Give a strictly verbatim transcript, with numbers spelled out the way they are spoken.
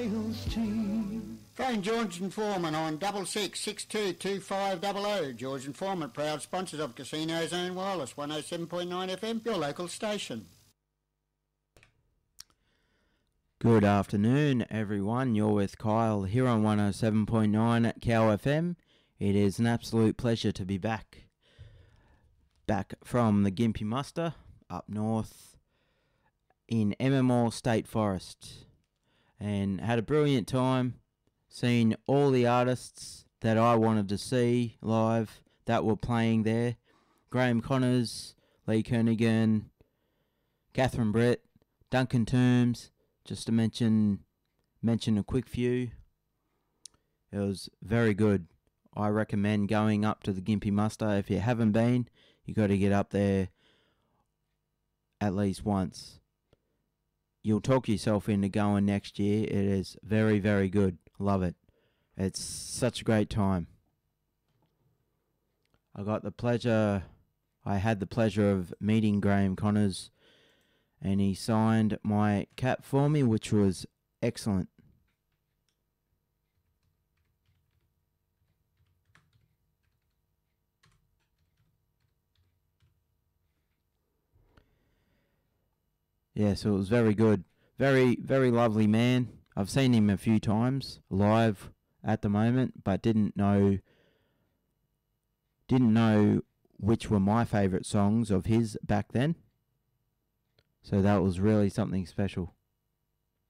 Phone George and Foreman on double six six two two five double oh. George and Foreman, proud sponsors of Casino Zone Wireless, one oh seven point nine F M, your local station. Good afternoon, everyone. You're with Kyle here on one oh seven point nine at Cow F M. It is an absolute pleasure to be back. Back from the Gympie Muster up north in M M R State Forest. And had a brilliant time seeing all the artists that I wanted to see live that were playing there. Graham Connors, Lee Kernaghan, Catherine Brett, Duncan Terms, just to mention mention a quick few. It was very good. I recommend going up to the Gympie Muster. If you haven't been, you got to get up there at least once. You'll talk yourself into going next year. It is very, very good. Love it. It's such a great time. I got the pleasure, I had the pleasure of meeting Graham Connors, and he signed my cap for me, which was excellent. Yeah, so it was very good. Very, very lovely man. I've seen him a few times live at the moment, but didn't know didn't know which were my favourite songs of his back then. So that was really something special.